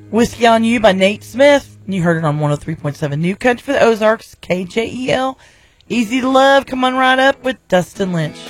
Whiskey on You by Nate Smith. You heard it on 103.7 New Country for the Ozarks, KJEL. Easy to Love, come on right up with Dustin Lynch.